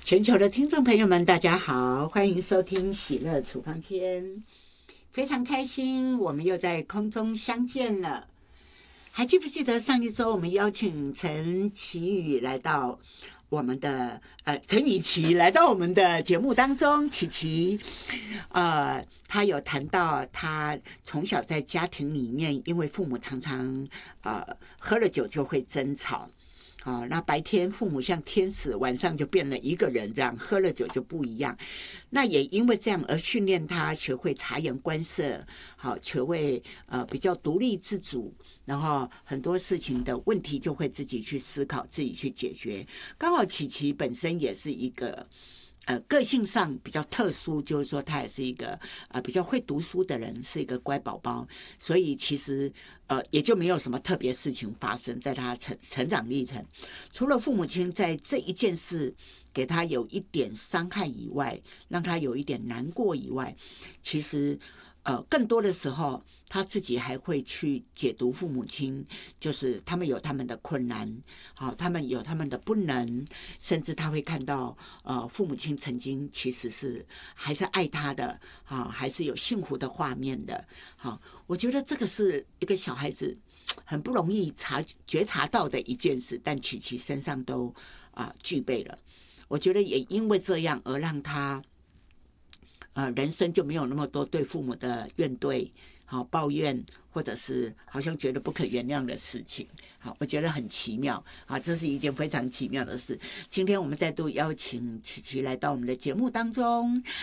全球的听众朋友们，大家好，欢迎收听喜乐处方间，非常开心，我们又在空中相见了。还记不记得上一周我们邀请陈启宇来到我们的陈雨琪来到我们的节目当中，琪琪他有谈到他从小在家庭里面，因为父母常常喝了酒就会争吵。那白天父母像天使，晚上就变了一个人，这样喝了酒就不一样。那也因为这样而训练他学会察言观色，学会比较独立自主，然后很多事情的问题就会自己去思考，自己去解决。刚好琪琪本身也是一个个性上比较特殊，就是说他也是一个比较会读书的人，是一个乖宝宝，所以其实也就没有什么特别事情发生在他成长历程。除了父母亲在这一件事给他有一点伤害以外，让他有一点难过以外，其实更多的时候他自己还会去解读父母亲，就是他们有他们的困难，他们有他们的不能，甚至他会看到父母亲曾经其实是还是爱他的，还是有幸福的画面的。我觉得这个是一个小孩子很不容易觉察到的一件事，但琪琪身上都具备了。我觉得也因为这样而让他人生就没有那么多对父母的怨怼、抱怨，或者是好像觉得不可原谅的事情。我觉得很奇妙这是一件非常奇妙的事。今天我们再度邀请琪琪来到我们的节目当中。